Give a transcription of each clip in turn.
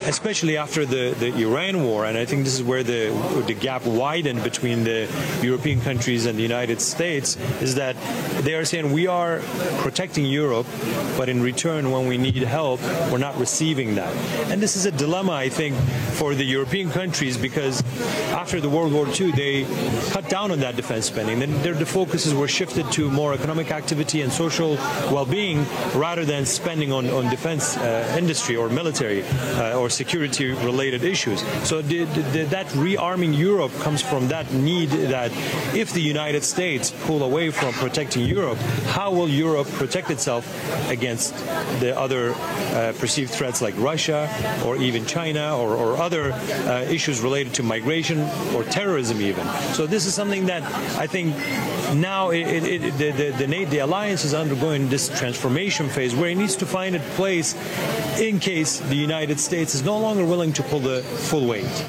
especially after the Iran war, and I think this is where the gap widened between the European countries and the United States, is that they are saying we are protecting Europe, but in return, when we need help, we're not receiving that. And this is a dilemma, I think, for the European countries, because after the World War II, they cut down on that defense spending. Then the focuses were shifted to more economic activity and social well-being rather than spending on defense industry or military or security-related issues. So that rearming Europe comes from that need that if the United States pull away from protecting Europe, how will Europe protect itself against the other perceived threats like Russia or even China or other issues related to migration or terrorism even. So this is something that I think now the alliance is undergoing this transformation phase where it needs to find a place in case the United States is no longer willing to pull the full weight.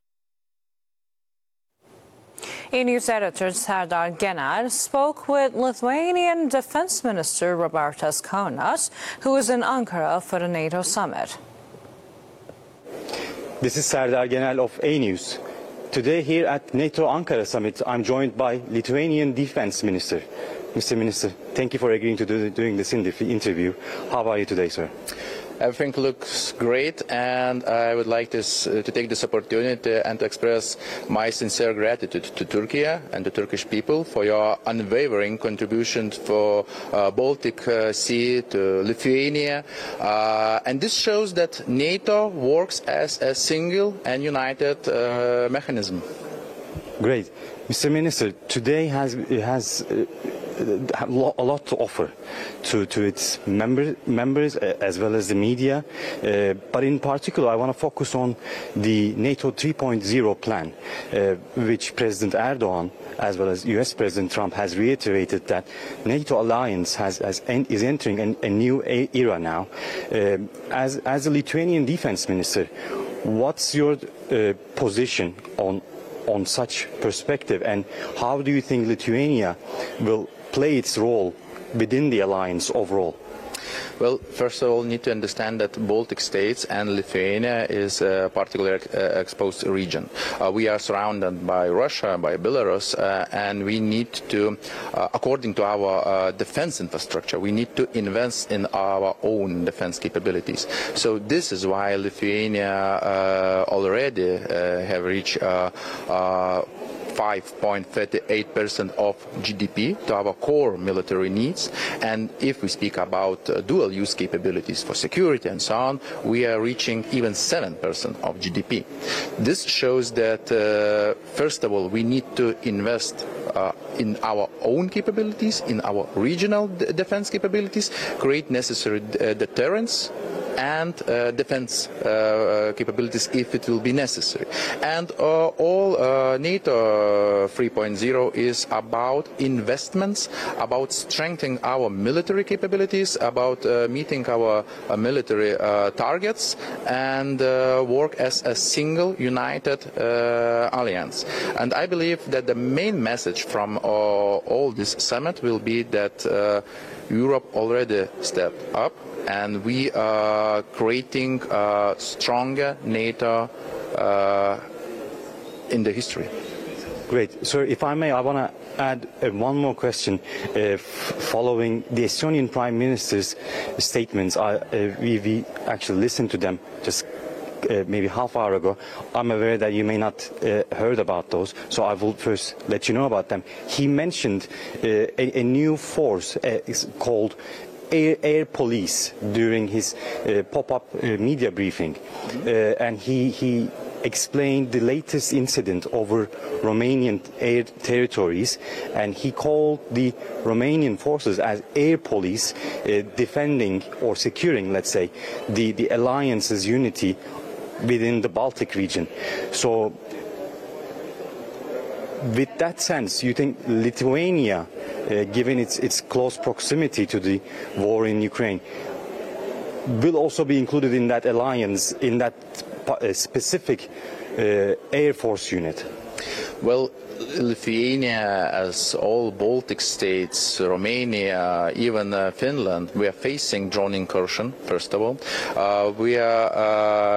E-News editor Serdar Genel spoke with Lithuanian Defense Minister Robertas Kaunas, who is in Ankara for the NATO summit. This is Serdar Genel of E-News. Today here at NATO Ankara summit, I'm joined by Lithuanian Defense Minister. Mr. Minister, thank you for agreeing to doing this interview. How are you today, sir? Everything looks great, and I would like to take this opportunity and to express my sincere gratitude to Turkey and the Turkish people for your unwavering contribution for Baltic Sea, to Lithuania, and this shows that NATO works as a single and united mechanism. Great. Mr. Minister, today has a lot to offer to its members as well as the media, but in particular I want to focus on the NATO 3.0 plan, which President Erdogan as well as US President Trump has reiterated that NATO alliance is entering a new era now. As a Lithuanian defense minister, what's your position on such perspective, and how do you think Lithuania will play its role within the alliance overall? Well, first of all, need to understand that Baltic states and Lithuania is a particularly exposed region. We are surrounded by Russia, by Belarus, and we need to, according to our defense infrastructure, we need to invest in our own defense capabilities. So this is why Lithuania already have reached 5.38% of GDP to our core military needs, and if we speak about dual use capabilities for security and so on, we are reaching even 7% of GDP. This shows that first of all we need to invest in our own capabilities, in our regional defense capabilities, create necessary deterrence and defense capabilities if it will be necessary. And all NATO 3.0 is about investments, about strengthening our military capabilities, about meeting our military targets, and work as a single united alliance. And I believe that the main message from all this summit will be that Europe already stepped up, and we are creating a stronger NATO in the history. Great. Sir, if I may, I want to add one more question. Following the Estonian Prime Minister's statements, we actually listened to them just maybe half hour ago. I'm aware that you may not heard about those, so I will first let you know about them. He mentioned a new force called Air Police during his pop-up media briefing, and he explained the latest incident over Romanian air territories, and he called the Romanian forces as air police, defending or securing, let's say, the alliance's unity within the Baltic region. So with that sense, you think Lithuania, given its close proximity to the war in Ukraine, will also be included in that alliance, in that specific Air Force unit? Well, Lithuania, as all Baltic states, Romania, even Finland, we are facing drone incursion, first of all. We are